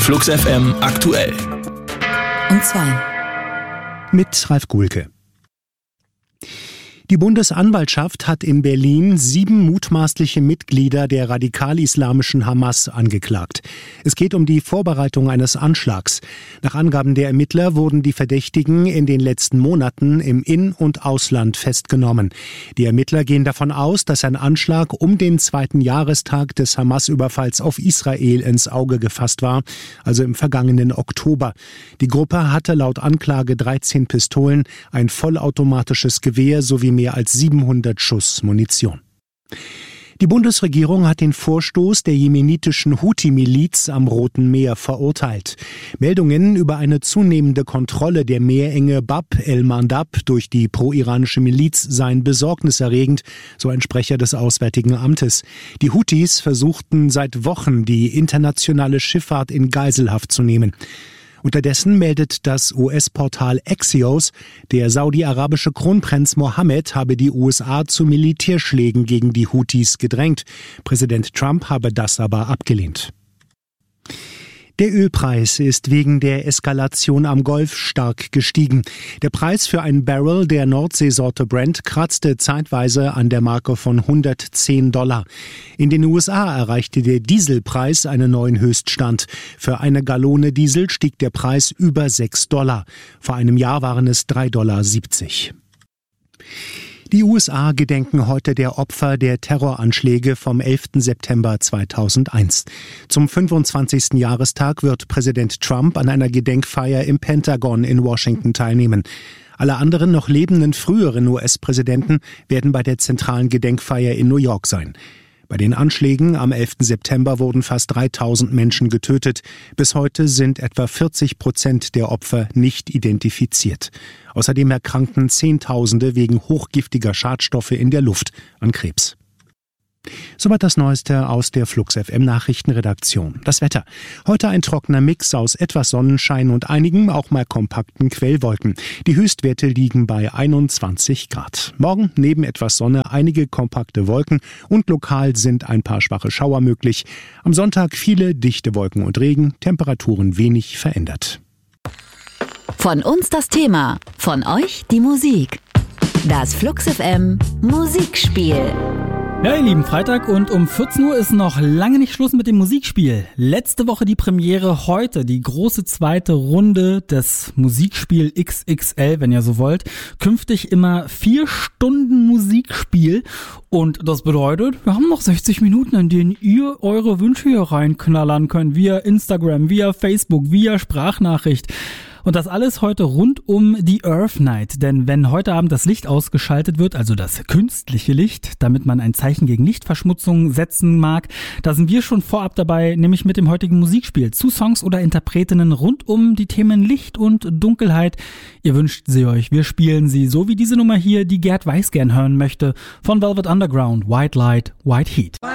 Flux FM aktuell. Um 2. Mit Ralf Guhlke. Die Bundesanwaltschaft hat in Berlin 7 mutmaßliche Mitglieder der radikal-islamischen Hamas angeklagt. Es geht um die Vorbereitung eines Anschlags. Nach Angaben der Ermittler wurden die Verdächtigen in den letzten Monaten im In- und Ausland festgenommen. Die Ermittler gehen davon aus, dass ein Anschlag um den 2. Jahrestag des Hamas-Überfalls auf Israel ins Auge gefasst war, also im vergangenen Oktober. Die Gruppe hatte laut Anklage 13 Pistolen, ein vollautomatisches Gewehr sowie mehr als 700 Schuss Munition. Die Bundesregierung hat den Vorstoß der jemenitischen Houthi-Miliz am Roten Meer verurteilt. Meldungen über eine zunehmende Kontrolle der Meerenge Bab el-Mandab durch die pro-iranische Miliz seien besorgniserregend, so ein Sprecher des Auswärtigen Amtes. Die Houthis versuchten seit Wochen, die internationale Schifffahrt in Geiselhaft zu nehmen. Unterdessen meldet das US-Portal Axios, der saudi-arabische Kronprinz Mohammed habe die USA zu Militärschlägen gegen die Houthis gedrängt. Präsident Trump habe das aber abgelehnt. Der Ölpreis ist wegen der Eskalation am Golf stark gestiegen. Der Preis für ein Barrel der Nordseesorte Brent kratzte zeitweise an der Marke von $110. In den USA erreichte der Dieselpreis einen neuen Höchststand. Für eine Gallone Diesel stieg der Preis über $6. Vor einem Jahr waren es $3,70. Die USA gedenken heute der Opfer der Terroranschläge vom 11. September 2001. Zum 25. Jahrestag wird Präsident Trump an einer Gedenkfeier im Pentagon in Washington teilnehmen. Alle anderen noch lebenden früheren US-Präsidenten werden bei der zentralen Gedenkfeier in New York sein. Bei den Anschlägen am 11. September wurden fast 3000 Menschen getötet. Bis heute sind etwa 40% der Opfer nicht identifiziert. Außerdem erkrankten Zehntausende wegen hochgiftiger Schadstoffe in der Luft an Krebs. Soweit das Neueste aus der Flux FM Nachrichtenredaktion. Das Wetter. Heute ein trockener Mix aus etwas Sonnenschein und einigen auch mal kompakten Quellwolken. Die Höchstwerte liegen bei 21 Grad. Morgen neben etwas Sonne einige kompakte Wolken und lokal sind ein paar schwache Schauer möglich. Am Sonntag viele dichte Wolken und Regen, Temperaturen wenig verändert. Von uns das Thema, von euch die Musik. Das Flux FM Musikspiel. Ja, ihr Lieben, Freitag und um 14 Uhr ist noch lange nicht Schluss mit dem Musikspiel. Letzte Woche die Premiere, heute die große zweite Runde des Musikspiel XXL, wenn ihr so wollt. Künftig immer 4 Stunden Musikspiel und das bedeutet, wir haben noch 60 Minuten, in denen ihr eure Wünsche hier reinknallern könnt, via Instagram, via Facebook, via Sprachnachricht. Und das alles heute rund um die Earth Night. Denn wenn heute Abend das Licht ausgeschaltet wird, also das künstliche Licht, damit man ein Zeichen gegen Lichtverschmutzung setzen mag, da sind wir schon vorab dabei, nämlich mit dem heutigen Musikspiel zu Songs oder Interpretinnen rund um die Themen Licht und Dunkelheit. Ihr wünscht sie euch, wir spielen sie, so wie diese Nummer hier, die Gerd Weiß gern hören möchte, von Velvet Underground, White Light, White Heat.